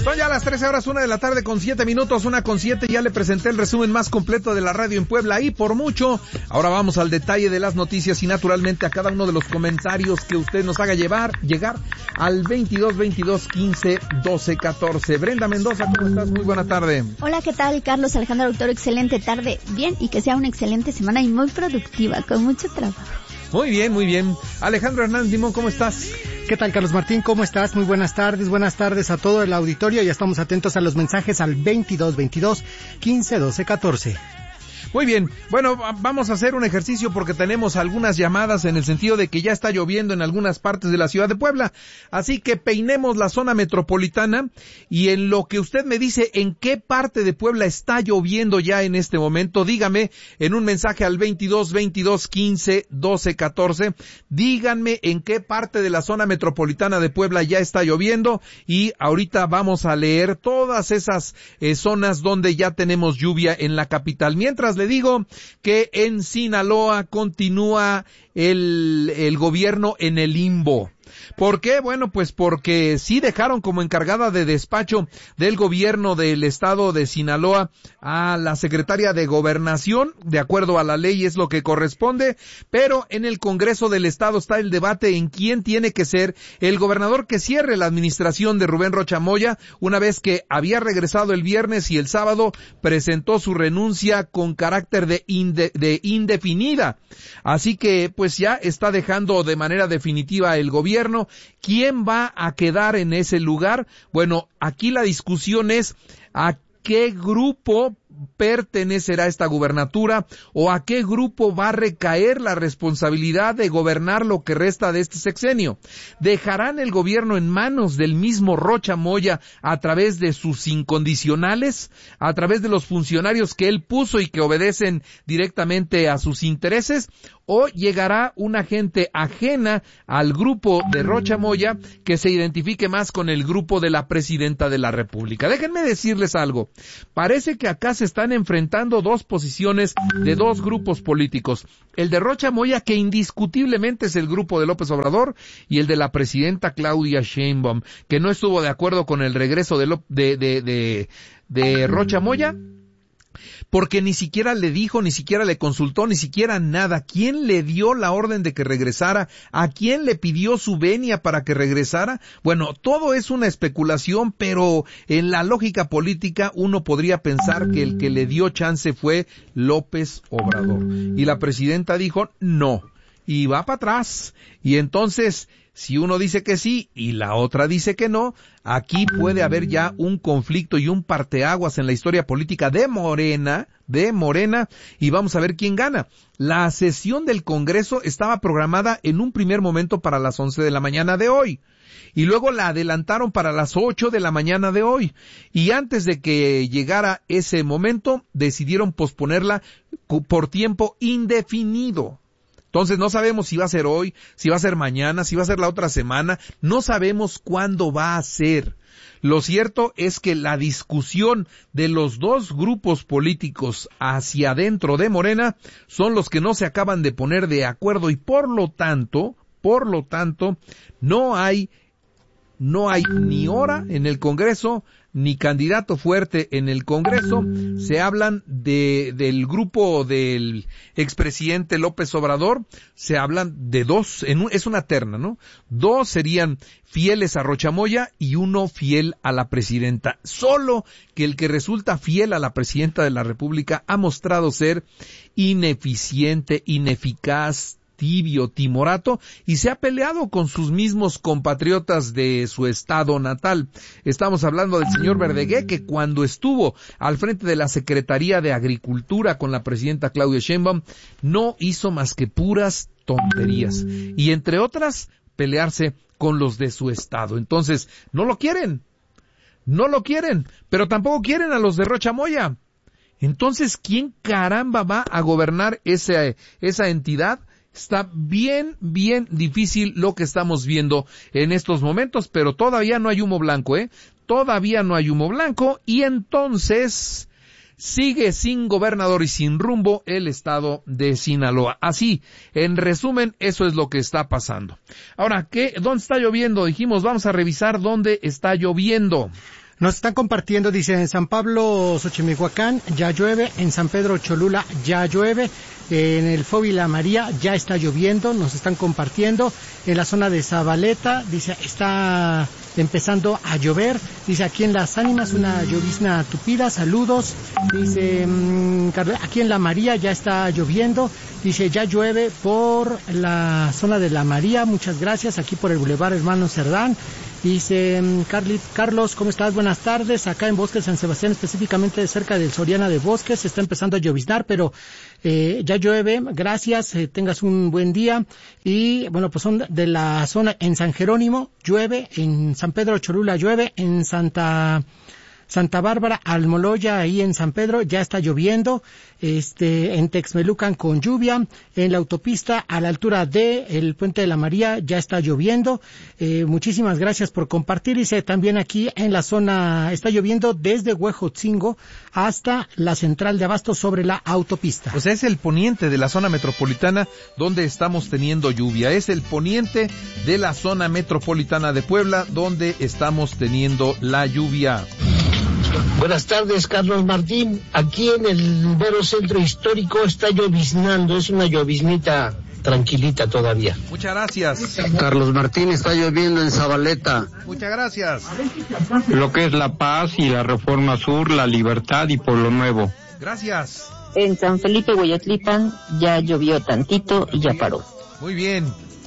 Son ya las 13:01 de la tarde con 7 minutos, 1:07, ya le presenté el resumen más completo de la radio en Puebla y por mucho. Ahora vamos al detalle de las noticias y naturalmente a cada uno de los comentarios que usted nos haga llegar al 22-22-15-12-14. Brenda Mendoza, ¿cómo estás? Muy buena tarde. Hola, ¿qué tal? Carlos Alejandro Autor, excelente tarde. Bien, y que sea una excelente semana y muy productiva, con mucho trabajo. Muy bien, muy bien. Alejandro Hernández Limón, ¿cómo estás? ¿Qué tal, Carlos Martín? ¿Cómo estás? Muy buenas tardes a todo el auditorio. Ya estamos atentos a los mensajes al 22-22-15-12-14. Muy bien, bueno, vamos a hacer un ejercicio porque tenemos algunas llamadas en el sentido de que ya está lloviendo en algunas partes de la ciudad de Puebla, así que peinemos la zona metropolitana y en lo que usted me dice en qué parte de Puebla está lloviendo ya en este momento, dígame en un mensaje al 22-22-15-12-14, díganme en qué parte de la zona metropolitana de Puebla ya está lloviendo y ahorita vamos a leer todas esas zonas donde ya tenemos lluvia en la capital. Mientras le digo que en Sinaloa continúa el gobierno en el limbo. ¿Por qué? Bueno, pues porque sí dejaron como encargada de despacho del gobierno del estado de Sinaloa a la secretaria de Gobernación, de acuerdo a la ley es lo que corresponde, pero en el Congreso del estado está el debate en quién tiene que ser el gobernador que cierre la administración de Rubén Rocha Moya, una vez que había regresado el viernes y el sábado presentó su renuncia con carácter de indefinida. Así que pues ya está dejando de manera definitiva el gobierno. ¿Quién va a quedar en ese lugar? Bueno, aquí la discusión es a qué grupo pertenecerá esta gubernatura o a qué grupo va a recaer la responsabilidad de gobernar lo que resta de este sexenio. ¿Dejarán el gobierno en manos del mismo Rocha Moya a través de sus incondicionales, a través de los funcionarios que él puso y que obedecen directamente a sus intereses? ¿O llegará una gente ajena al grupo de Rocha Moya que se identifique más con el grupo de la presidenta de la República? Déjenme decirles algo. Parece que acá se están enfrentando dos posiciones de dos grupos políticos. El de Rocha Moya, que indiscutiblemente es el grupo de López Obrador, y el de la presidenta Claudia Sheinbaum, que no estuvo de acuerdo con el regreso de Rocha Moya, porque ni siquiera le dijo, ni siquiera le consultó, ni siquiera nada. ¿Quién le dio la orden de que regresara? ¿A quién le pidió su venia para que regresara? Bueno, todo es una especulación, pero en la lógica política uno podría pensar que el que le dio chance fue López Obrador. Y la presidenta dijo no, y va para atrás. Y entonces, si uno dice que sí y la otra dice que no, aquí puede haber ya un conflicto y un parteaguas en la historia política de Morena, y vamos a ver quién gana. La sesión del Congreso estaba programada en un primer momento para las 11 de la mañana de hoy. Y luego la adelantaron para las 8 de la mañana de hoy. Y antes de que llegara ese momento, decidieron posponerla por tiempo indefinido. Entonces no sabemos si va a ser hoy, si va a ser mañana, si va a ser la otra semana, no sabemos cuándo va a ser. Lo cierto es que la discusión de los dos grupos políticos hacia adentro de Morena son los que no se acaban de poner de acuerdo y por lo tanto, no hay ni hora en el Congreso, ni candidato fuerte en el Congreso. Se hablan del grupo del expresidente López Obrador, se hablan de dos, es una terna, ¿no? Dos serían fieles a Rocha Moya y uno fiel a la presidenta. Solo que el que resulta fiel a la presidenta de la República ha mostrado ser ineficiente, ineficaz, tibio, timorato, y se ha peleado con sus mismos compatriotas de su estado natal. Estamos hablando del señor Verdegué, que cuando estuvo al frente de la Secretaría de Agricultura con la presidenta Claudia Sheinbaum, no hizo más que puras tonterías, y entre otras, pelearse con los de su estado. Entonces, no lo quieren, pero tampoco quieren a los de Rocha Moya. Entonces, ¿quién caramba va a gobernar esa entidad? Está bien difícil lo que estamos viendo en estos momentos, pero todavía no hay humo blanco, Todavía no hay humo blanco y entonces sigue sin gobernador y sin rumbo el estado de Sinaloa. Así, en resumen, eso es lo que está pasando. Ahora, ¿dónde está lloviendo? Dijimos, vamos a revisar dónde está lloviendo. Nos están compartiendo, dice, en San Pablo, Xochimilhuacán, ya llueve, en San Pedro Cholula ya llueve, en el Fóbila María ya está lloviendo, nos están compartiendo, en la zona de Zabaleta, dice, está empezando a llover, dice, aquí en Las Ánimas una llovizna tupida, saludos, dice, aquí en La María ya está lloviendo, dice, ya llueve por la zona de La María, muchas gracias, aquí por el Boulevard Hermano Cerdán. Dice, Carlos, ¿cómo estás? Buenas tardes. Acá en Bosques San Sebastián, específicamente cerca del Soriana de Bosques, está empezando a lloviznar, pero ya llueve. Gracias, tengas un buen día. Y bueno, pues son de la zona en San Jerónimo, llueve, en San Pedro Cholula llueve, en Santa Bárbara, Almoloya, ahí en San Pedro, ya está lloviendo, en Texmelucan con lluvia, en la autopista a la altura de el Puente de la María ya está lloviendo, muchísimas gracias por compartir, dice, también aquí en la zona está lloviendo desde Huejotzingo hasta la central de Abasto sobre la autopista. O sea, es el poniente de la zona metropolitana donde estamos teniendo lluvia, es el poniente de la zona metropolitana de Puebla donde estamos teniendo la lluvia. Buenas tardes, Carlos Martín. Aquí en el mero centro histórico está lloviznando, es una lloviznita tranquilita todavía. Muchas gracias. Carlos Martín, está lloviendo en Zabaleta. Muchas gracias. Lo que es La Paz y la Reforma Sur, La Libertad y Pueblo Nuevo. Gracias. En San Felipe, Hueyatlipan, ya llovió tantito y ya paró. Muy bien.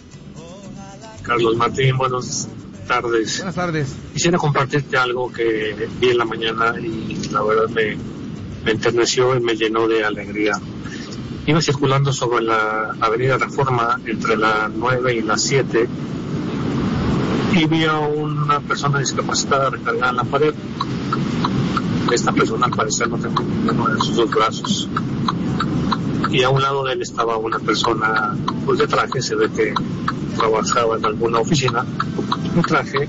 Carlos Martín, buenas tardes. Buenas tardes. Quisiera compartirte algo que vi en la mañana y la verdad me enterneció y me llenó de alegría. Iba circulando sobre la avenida Reforma entre la 9 y la 7 y vi a una persona discapacitada recargada en la pared. Esta persona al parecer no tenía ninguno de sus dos brazos. Y a un lado de él estaba una persona pues de traje, se ve que trabajaba en alguna oficina, un traje,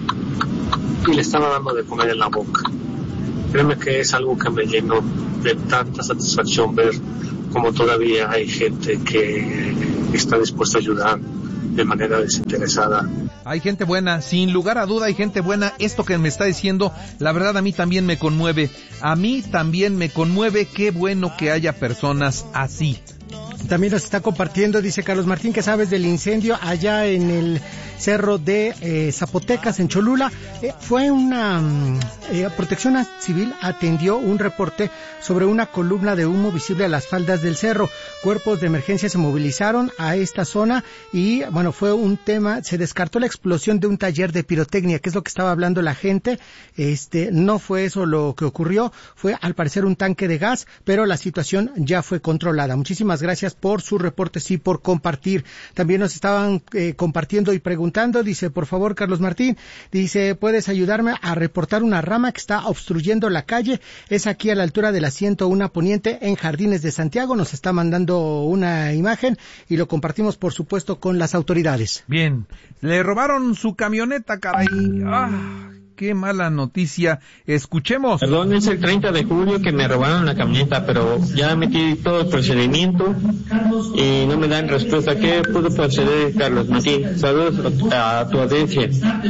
y le estaba dando de comer en la boca. Créeme que es algo que me llenó de tanta satisfacción ver cómo todavía hay gente que está dispuesta a ayudar de manera desinteresada. Hay gente buena, sin lugar a duda hay gente buena. Esto que me está diciendo, la verdad a mí también me conmueve. A mí también me conmueve, qué bueno que haya personas así. También nos está compartiendo, dice Carlos Martín, que sabes del incendio allá en el cerro de Zapotecas, en Cholula. Fue una Protección Civil atendió un reporte sobre una columna de humo visible a las faldas del cerro. Cuerpos de emergencia se movilizaron a esta zona y, bueno, fue un tema, se descartó la explosión de un taller de pirotecnia, que es lo que estaba hablando la gente. No fue eso lo que ocurrió, fue al parecer un tanque de gas, pero la situación ya fue controlada. Muchísimas gracias por sus reportes y por compartir. También nos estaban compartiendo y preguntando, dice, por favor, Carlos Martín, dice, ¿puedes ayudarme a reportar una rama que está obstruyendo la calle? Es aquí a la altura de la 101 Poniente en Jardines de Santiago. Nos está mandando una imagen y lo compartimos, por supuesto, con las autoridades. Bien, le robaron su camioneta, caray. Qué mala noticia. Escuchemos. Perdón, es el 30 de julio que me robaron la camioneta, pero ya metí todo el procedimiento y no me dan respuesta. ¿Qué puedo proceder, Carlos Martín? Saludos a tu audiencia.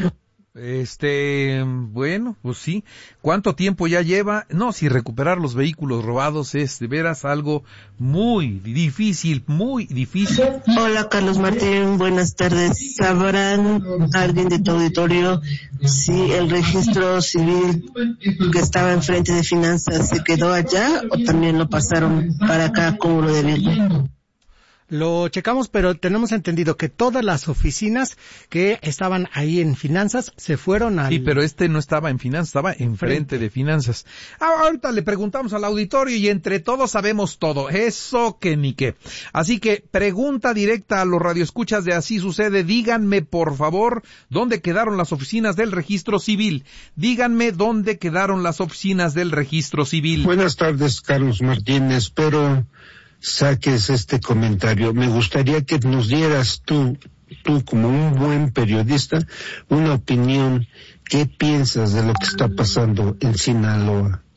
Bueno, pues sí. ¿Cuánto tiempo ya lleva? No, si recuperar los vehículos robados es de veras algo muy difícil, muy difícil. Hola, Carlos Martín, buenas tardes. ¿Sabrán alguien de tu auditorio si el registro civil que estaba enfrente de finanzas se quedó allá o también lo pasaron para acá como lo de Virgo? Lo checamos, pero tenemos entendido que todas las oficinas que estaban ahí en finanzas se fueron al... Sí, pero no estaba en finanzas, estaba enfrente de finanzas. Ahorita le preguntamos al auditorio y entre todos sabemos todo. Eso que ni qué. Así que pregunta directa a los radioescuchas de Así Sucede. Díganme, por favor, dónde quedaron las oficinas del registro civil. Díganme dónde quedaron las oficinas del registro civil. Buenas tardes, Carlos Martín. Espero saques este comentario. Me gustaría que nos dieras tú como un buen periodista, una opinión. ¿Qué piensas de lo que está pasando en Sinaloa?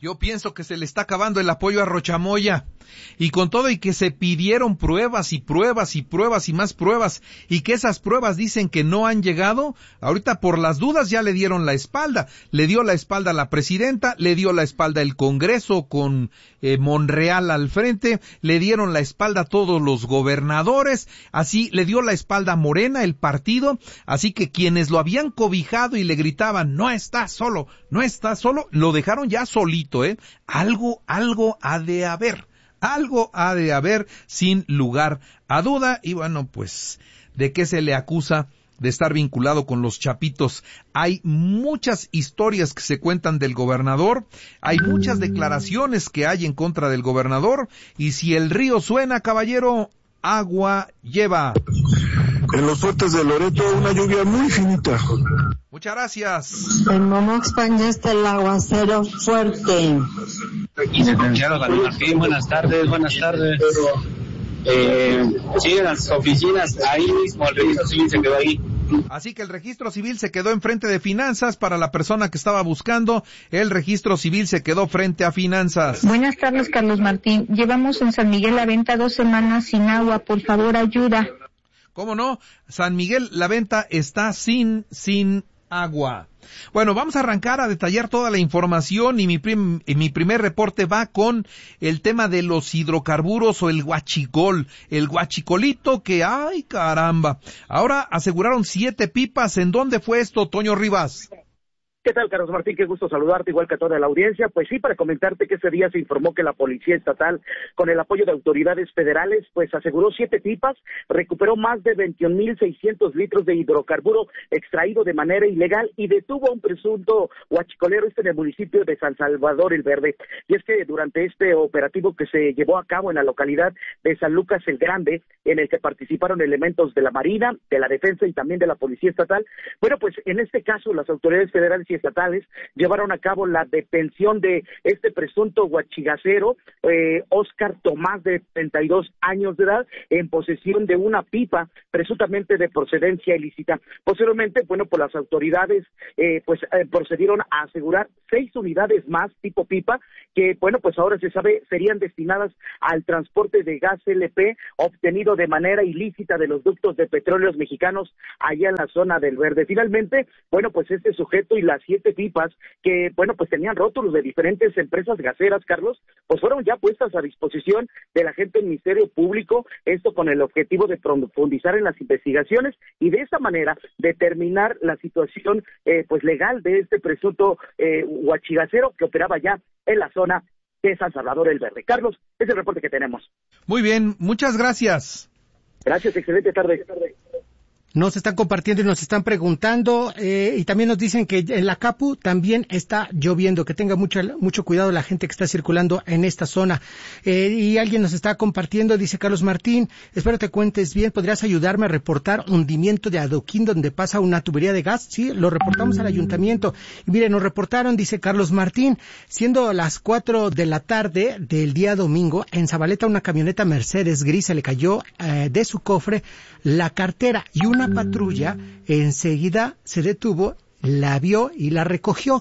Yo pienso que se le está acabando el apoyo a Rochamoya. Y con todo y que se pidieron pruebas y pruebas y pruebas y más pruebas, y que esas pruebas dicen que no han llegado, ahorita por las dudas ya le dieron la espalda. Le dio la espalda a la presidenta, le dio la espalda el Congreso con Monreal al frente, le dieron la espalda a todos los gobernadores, así le dio la espalda a Morena, el partido, así que quienes lo habían cobijado y le gritaban, no está solo, lo dejaron ya solito, Algo ha de haber, sin lugar a duda. Y bueno, pues, ¿de qué se le acusa? De estar vinculado con los chapitos. Hay muchas historias que se cuentan del gobernador, hay muchas declaraciones que hay en contra del gobernador, y si el río suena, caballero, agua lleva. En los fuertes de Loreto, una lluvia muy finita. Muchas gracias. En Momoxpan ya está el aguacero fuerte. Buenas tardes. Sí, en las oficinas, ahí mismo, el registro civil se quedó ahí. Así que el registro civil se quedó enfrente de finanzas para la persona que estaba buscando. El registro civil se quedó frente a finanzas. Buenas tardes, Carlos Martín. Llevamos en San Miguel La Venta 2 semanas sin agua. Por favor, ayuda. ¿Cómo no? San Miguel La Venta está sin agua. Bueno, vamos a arrancar a detallar toda la información y mi primer reporte va con el tema de los hidrocarburos o el huachicol, el huachicolito que, ¡ay caramba! Ahora aseguraron 7 pipas. ¿En dónde fue esto, Toño Rivas? ¿Qué tal, Carlos Martín? Qué gusto saludarte, igual que a toda la audiencia. Pues sí, para comentarte que ese día se informó que la Policía Estatal, con el apoyo de autoridades federales, pues aseguró 7 pipas, recuperó más de 21,600 litros de hidrocarburo extraído de manera ilegal y detuvo a un presunto huachicolero en el municipio de San Salvador el Verde. Y es que durante este operativo que se llevó a cabo en la localidad de San Lucas el Grande, en el que participaron elementos de la Marina, de la Defensa y también de la Policía Estatal, bueno, pues en este caso las autoridades federales y estatales llevaron a cabo la detención de este presunto huachigacero, Óscar Tomás, de 32 años de edad, en posesión de una pipa presuntamente de procedencia ilícita. Posteriormente, bueno, pues las autoridades procedieron a asegurar 6 unidades más tipo pipa que, bueno, pues ahora se sabe serían destinadas al transporte de gas LP obtenido de manera ilícita de los ductos de petróleos mexicanos allá en la zona del Verde. Finalmente, bueno, pues este sujeto y las 7 pipas que, bueno, pues tenían rótulos de diferentes empresas gaseras, Carlos, pues fueron ya puestas a disposición del agente del Ministerio Público, esto con el objetivo de profundizar en las investigaciones y de esa manera determinar la situación pues legal de este presunto huachigacero que operaba ya en la zona de San Salvador el Verde. Carlos, ese es el reporte que tenemos. Muy bien, muchas gracias. Gracias, excelente tarde. Nos están compartiendo y nos están preguntando, y también nos dicen que en la Capu también está lloviendo, que tenga mucho cuidado la gente que está circulando en esta zona. Y alguien nos está compartiendo, dice Carlos Martín, espero te cuentes bien, ¿podrías ayudarme a reportar hundimiento de adoquín donde pasa una tubería de gas? Sí, lo reportamos al ayuntamiento. Y mire, nos reportaron, dice Carlos Martín, siendo las 4 de la tarde del día domingo, en Zabaleta una camioneta Mercedes gris se le cayó de su cofre la cartera y una patrulla enseguida se detuvo, la vio y la recogió.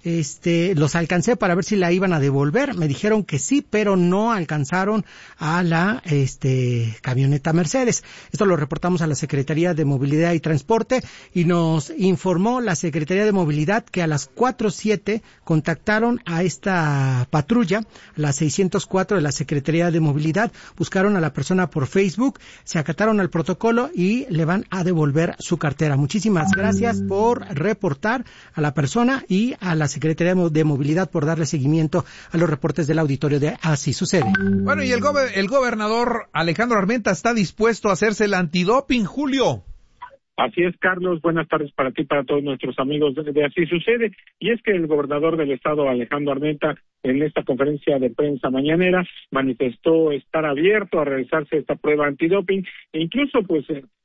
Los alcancé para ver si la iban a devolver, me dijeron que sí, pero no alcanzaron a la camioneta Mercedes. Esto lo reportamos a la Secretaría de Movilidad y Transporte y nos informó la Secretaría de Movilidad que a las 4:07 contactaron a esta patrulla, la 604 de la Secretaría de Movilidad, buscaron a la persona por Facebook, se acataron al protocolo y le van a devolver su cartera. Muchísimas gracias por reportar a la persona y a la Secretaría de Movilidad por darle seguimiento a los reportes del auditorio de Así Sucede. Bueno, y el gobernador Alejandro Armenta está dispuesto a hacerse el antidoping, Julio. Así es, Carlos. Buenas tardes para ti y para todos nuestros amigos de Así Sucede. Y es que el gobernador del estado, Alejandro Armenta, en esta conferencia de prensa mañanera, manifestó estar abierto a realizarse esta prueba antidoping e incluso, pues,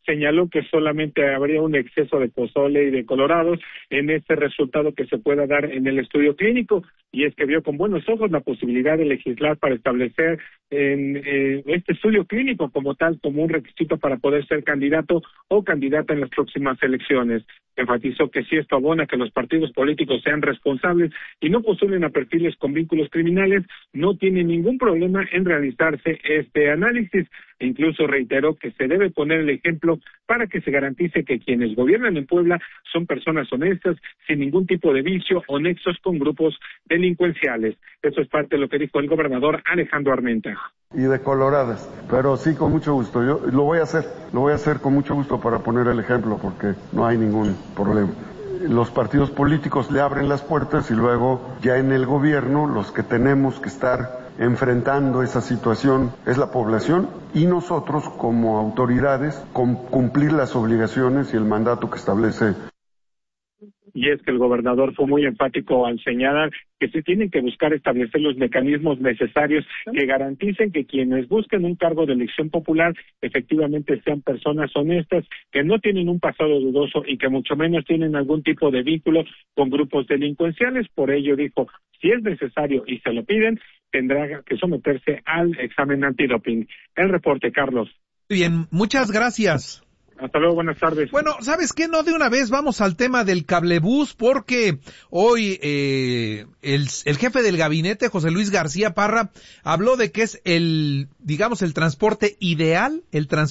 señaló que solamente habría un exceso de pozole y de colorados en este resultado que se pueda dar en el estudio clínico, y es que vio con buenos ojos la posibilidad de legislar para establecer en este estudio clínico como tal, como un requisito para poder ser candidato o candidata en las próximas elecciones. Enfatizó que si esto abona que los partidos políticos sean responsables y no postulen a perfiles con vínculos criminales, no tiene ningún problema en realizarse este análisis. Incluso reiteró que se debe poner el ejemplo para que se garantice que quienes gobiernan en Puebla son personas honestas, sin ningún tipo de vicio o nexos con grupos delincuenciales. Eso es parte de lo que dijo el gobernador Alejandro Armenta. Y de coloradas, pero sí, con mucho gusto. Yo lo voy a hacer con mucho gusto para poner el ejemplo, porque no hay ningún problema. Los partidos políticos le abren las puertas y luego ya en el gobierno los que tenemos que estar enfrentando esa situación es la población y nosotros como autoridades cumplir las obligaciones y el mandato que establece. Y es que el gobernador fue muy enfático al señalar que se tienen que buscar establecer los mecanismos necesarios que garanticen que quienes busquen un cargo de elección popular efectivamente sean personas honestas, que no tienen un pasado dudoso y que mucho menos tienen algún tipo de vínculo con grupos delincuenciales. Por ello dijo, si es necesario y se lo piden, tendrá que someterse al examen antidoping. El reporte, Carlos. Bien, muchas gracias. Hasta luego, buenas tardes. Bueno, ¿sabes qué? No, de una vez vamos al tema del cablebús, porque hoy el jefe del gabinete, José Luis García Parra, habló de que es el transporte ideal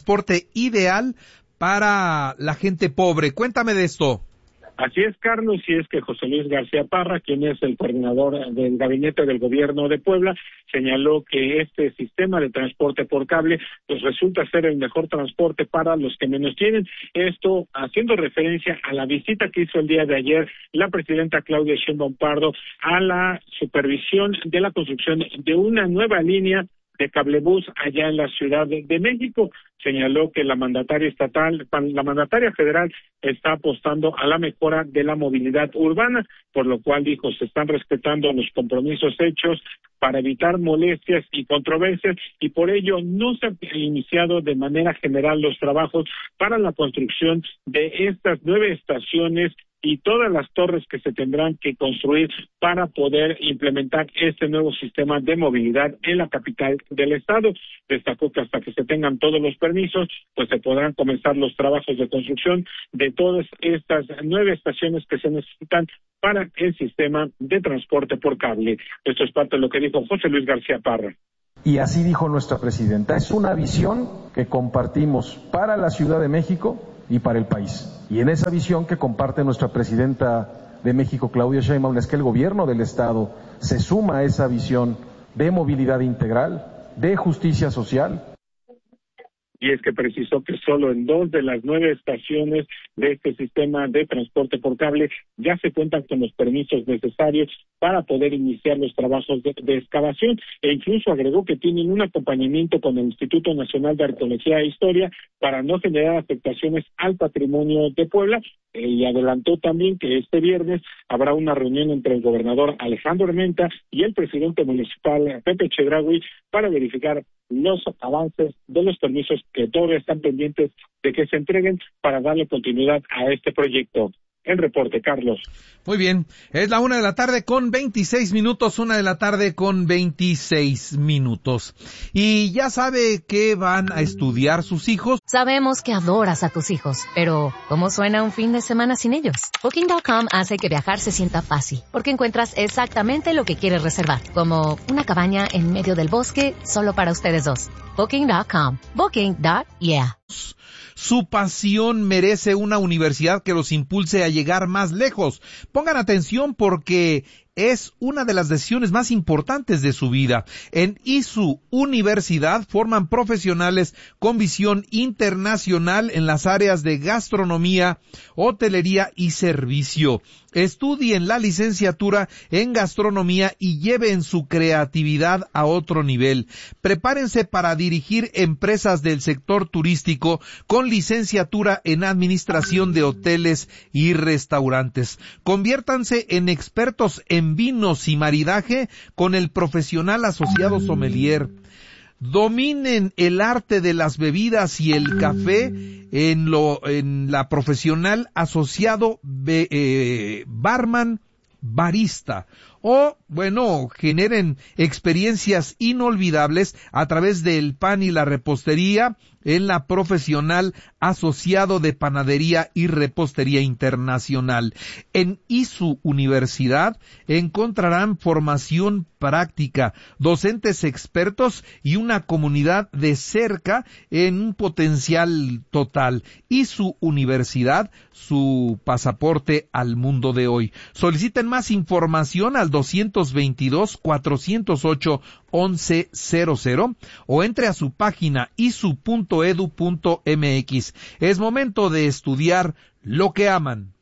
para la gente pobre. Cuéntame de esto. Así es, Carlos, y es que José Luis García Parra, quien es el coordinador del gabinete del gobierno de Puebla, señaló que este sistema de transporte por cable pues resulta ser el mejor transporte para los que menos tienen. Esto haciendo referencia a la visita que hizo el día de ayer la presidenta Claudia Sheinbaum Pardo a la supervisión de la construcción de una nueva línea de cablebús allá en la Ciudad de México. Señaló que la mandataria federal está apostando a la mejora de la movilidad urbana, por lo cual dijo se están respetando los compromisos hechos para evitar molestias y controversias, y por ello no se han iniciado de manera general los trabajos para la construcción de estas 9 estaciones y todas las torres que se tendrán que construir para poder implementar este nuevo sistema de movilidad en la capital del estado. Destacó que hasta que se tengan todos los permisos, pues se podrán comenzar los trabajos de construcción de todas estas 9 estaciones que se necesitan para el sistema de transporte por cable. Esto es parte de lo que dijo José Luis García Parra. Y así dijo nuestra presidenta, es una visión que compartimos para la Ciudad de México y para el país. Y en esa visión que comparte nuestra presidenta de México, Claudia Sheinbaum, es que el gobierno del Estado se suma a esa visión de movilidad integral, de justicia social. Y es que precisó que solo en 2 de las 9 estaciones de este sistema de transporte por cable ya se cuentan con los permisos necesarios para poder iniciar los trabajos de excavación, e incluso agregó que tienen un acompañamiento con el Instituto Nacional de Arqueología e Historia para no generar afectaciones al patrimonio de Puebla, y adelantó también que este viernes habrá una reunión entre el gobernador Alejandro Armenta y el presidente municipal Pepe Chedraui para verificar los avances de los permisos que todavía están pendientes de que se entreguen para darle continuidad a este proyecto. El reporte, Carlos. Muy bien, es la 1:26 p.m, 1:26 p.m. Y ya sabe que van a estudiar sus hijos. Sabemos que adoras a tus hijos, pero ¿cómo suena un fin de semana sin ellos? Booking.com hace que viajar se sienta fácil, porque encuentras exactamente lo que quieres reservar, como una cabaña en medio del bosque solo para ustedes dos. Booking.com. Booking.yeah. Su pasión merece una universidad que los impulse a llegar más lejos. Pongan atención porque es una de las decisiones más importantes de su vida. En ISU Universidad forman profesionales con visión internacional en las áreas de gastronomía, hotelería y servicio. Estudien la licenciatura en gastronomía y lleven su creatividad a otro nivel. Prepárense para dirigir empresas del sector turístico con licenciatura en administración de hoteles y restaurantes. Conviértanse en expertos en vinos y maridaje con el profesional asociado sommelier. dominen el arte de las bebidas y el café en la profesional asociado barman barista, o bueno, generen experiencias inolvidables a través del pan y la repostería en la profesional asociado de panadería y repostería internacional. En ISU Universidad encontrarán formación práctica, docentes expertos y una comunidad de cerca en un potencial total. ISU Universidad, su pasaporte al mundo de hoy. Soliciten más información al 222-408-1100 o entre a su página isu.edu.mx. Es momento de estudiar lo que aman.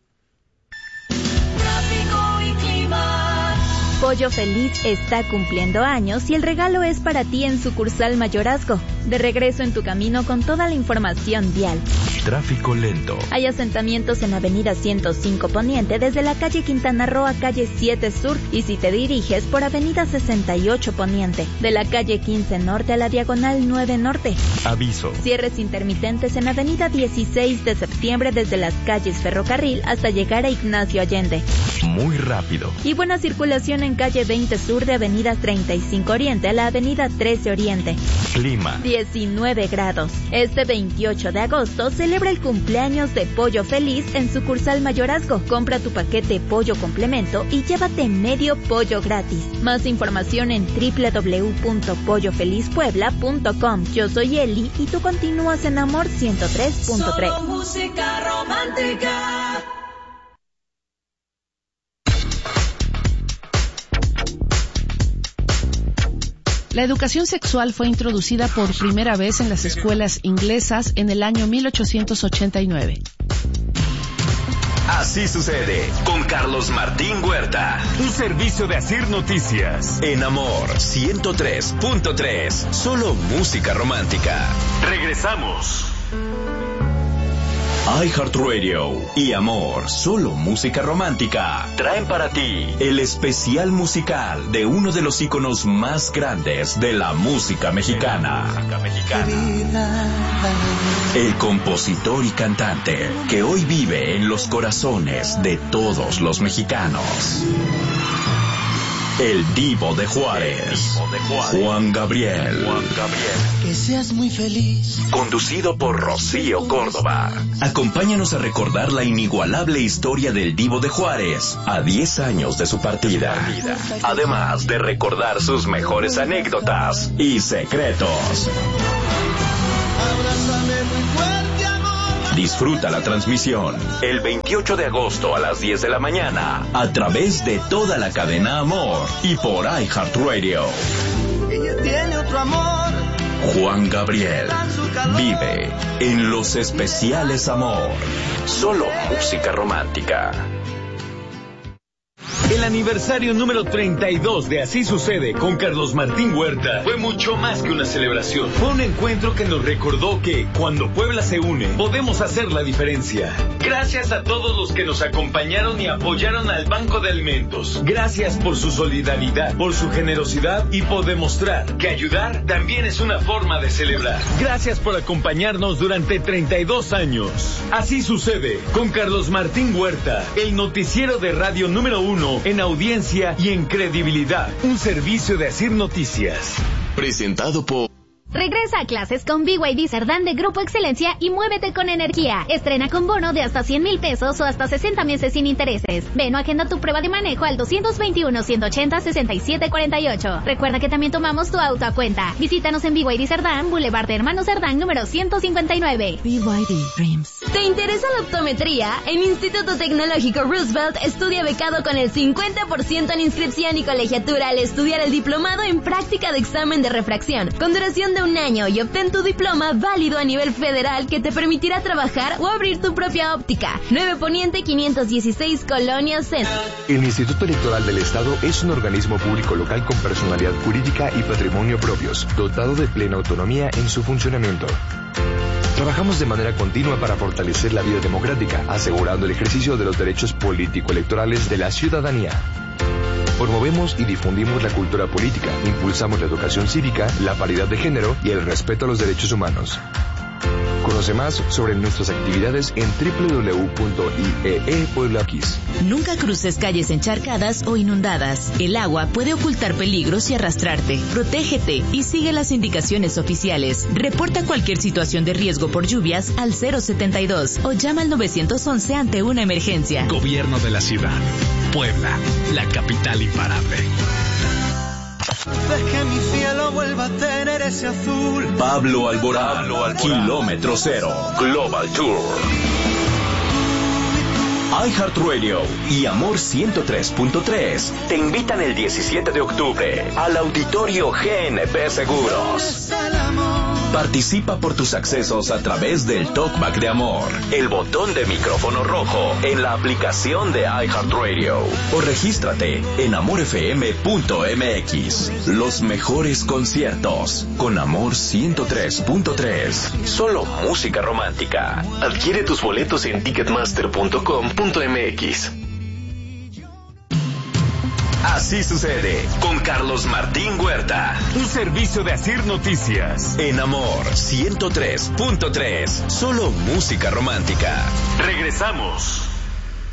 Pollo Feliz está cumpliendo años y el regalo es para ti en sucursal Mayorazgo. De regreso en tu camino con toda la información vial. Tráfico lento. Hay asentamientos en Avenida 105 Poniente desde la calle Quintana Roo a calle 7 Sur y si te diriges por Avenida 68 Poniente, de la calle 15 Norte a la Diagonal 9 Norte. Aviso. Cierres intermitentes en Avenida 16 de Septiembre desde las calles Ferrocarril hasta llegar a Ignacio Allende. Muy rápido. Y buena circulación en calle 20 Sur de Avenida 35 Oriente a la Avenida 13 Oriente. Clima. 19 grados. Este 28 de agosto celebra el cumpleaños de Pollo Feliz en sucursal Mayorazgo. Compra tu paquete pollo complemento y llévate medio pollo gratis. Más información en www.pollofelizpuebla.com. Yo soy Eli y tú continúas en Amor 103.3. Solo música romántica. La educación sexual fue introducida por primera vez en las escuelas inglesas en el año 1889. Así sucede con Carlos Martín Huerta. Un servicio de Asir Noticias. En Amor 103.3. Solo música romántica. Regresamos. iHeartRadio y Amor, solo música romántica, traen para ti el especial musical de uno de los íconos más grandes de la música mexicana. El compositor y cantante que hoy vive en los corazones de todos los mexicanos. El Divo de Juárez. Juan Gabriel. Que seas muy feliz. Conducido por Rocío Córdoba. Acompáñanos a recordar la inigualable historia del Divo de Juárez a 10 años de su partida. Además de recordar sus mejores anécdotas y secretos. Abrázame muy fuerte, amor. Disfruta la transmisión el 28 de agosto a las 10 de la mañana a través de toda la cadena Amor y por iHeartRadio. Ella tiene otro amor. Juan Gabriel vive en los especiales Amor. Solo música romántica. El aniversario número 32 de Así Sucede con Carlos Martín Huerta fue mucho más que una celebración. Fue un encuentro que nos recordó que cuando Puebla se une, podemos hacer la diferencia. Gracias a todos los que nos acompañaron y apoyaron al Banco de Alimentos. Gracias por su solidaridad, por su generosidad y por demostrar que ayudar también es una forma de celebrar. Gracias por acompañarnos durante 32 años. Así Sucede con Carlos Martín Huerta, el noticiero de radio número 1 en audiencia y en credibilidad. Un servicio de Asir Noticias. Presentado por... Regresa a clases con BYD Cerdán de Grupo Excelencia y muévete con energía. Estrena con bono de hasta 100,000 pesos o hasta 60 meses sin intereses. Ven o agenda tu prueba de manejo al 221-180-6748. Recuerda que también tomamos tu auto a cuenta. Visítanos en BYD Cerdán, Boulevard de Hermanos Cerdán, número 159. BYD Dreams. ¿Te interesa la optometría? En Instituto Tecnológico Roosevelt estudia becado con el 50% en inscripción y colegiatura al estudiar el diplomado en práctica de examen de refracción, con duración de un año, y obtén tu diploma válido a nivel federal que te permitirá trabajar o abrir tu propia óptica. 9 Poniente 516 Colonia Centro. El Instituto Electoral del Estado es un organismo público local con personalidad jurídica y patrimonio propios, dotado de plena autonomía en su funcionamiento. Trabajamos de manera continua para fortalecer la vida democrática, asegurando el ejercicio de los derechos político-electorales de la ciudadanía. Promovemos y difundimos la cultura política, impulsamos la educación cívica, la paridad de género y el respeto a los derechos humanos. Conoce más sobre nuestras actividades en www.IEEPueblaX. Nunca cruces calles encharcadas o inundadas. El agua puede ocultar peligros y arrastrarte. Protégete y sigue las indicaciones oficiales. Reporta cualquier situación de riesgo por lluvias al 072 o llama al 911 ante una emergencia. Gobierno de la ciudad. Puebla, la capital imparable. Ves que mi cielo vuelva a tener ese azul. Pablo Alborán, Kilómetro Cero, Global Tour. iHeartRadio y Amor 103.3 te invitan el 17 de octubre al Auditorio GNP Seguros. Participa por tus accesos a través del Talkback de Amor, el botón de micrófono rojo en la aplicación de iHeartRadio o regístrate en amorfm.mx. Los mejores conciertos con Amor 103.3. Solo música romántica. Adquiere tus boletos en ticketmaster.com.mx. Así sucede con Carlos Martín Huerta. Un servicio de Asir Noticias. En Amor 103.3. Solo música romántica. Regresamos.